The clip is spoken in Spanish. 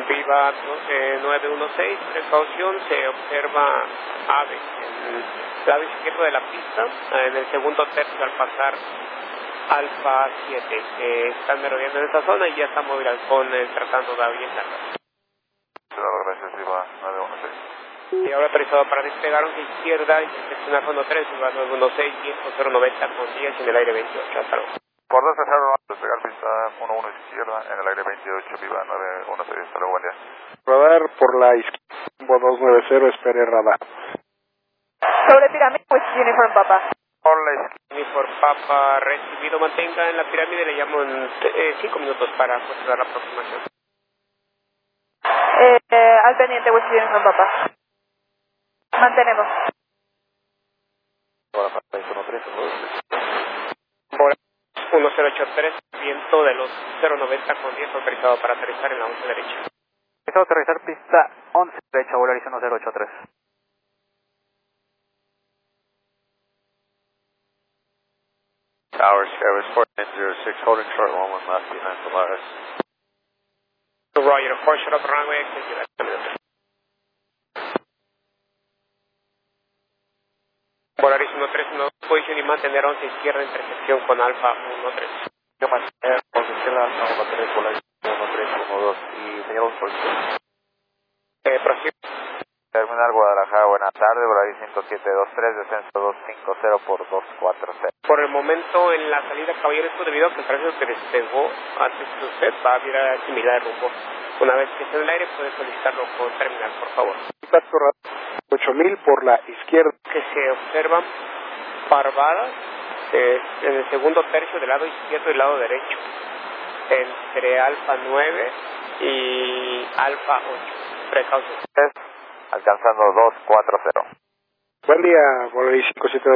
Viva 916, precaución, se observa aves en el lado izquierdo de la pista, en el segundo tercio al pasar Alfa 7. Están merodeando en esta zona y ya está móvil halcón tratando de orientarla. Gracias, Viva 916. Y ahora autorizado para despegar 11 izquierda y seleccionar fondo 3, Viva 916, viento 090 con 10 en el aire 28. Hasta luego. Por 2 0, despegar pista 11 izquierda en el aire 28, Viva 916, hasta luego, buen día. Radar por la izquierda, 290, espere radar. Sobre pirámide, pues Uniform Papa. Por la izquierda. Uniform Papa recibido, mantenga en la pirámide, le llamo en 5 minutos para considerar la aproximación. Al pendiente, West Uniform Papa. Mantenemos. Ahora para 113, Por 1083, viento de los 090 con 10 autorizado para aterrizar en la 11 derecha. Autorizado aterrizar pista 11 derecha, Volaris 1083. Tower Skyways 4906, holding short 11 left behind Polaris. Roger, 4 short up runway, exit. Polaris 131, posición y mantener 11 izquierda, intersección con Alfa 13. Yo mantener 11 izquierda, 13, Polaris 1312 y señor posición. Prosigue. Terminal Guadalajara, buenas tardes, Volaris 10723, descenso 250 por 240. Por el momento en la salida, caballero, esto debido a que el tráfico que despegó antes que usted va a virar similar de rumbo. Una vez que esté en el aire puede solicitarlo con terminal, por favor. Contacto radar 8000 por la izquierda. Que se observan parvadas en el segundo tercio del lado izquierdo y el lado derecho, entre Alfa 9 y Alfa 8. Precaución. Alcanzando 240. Buen día, Volaris 572.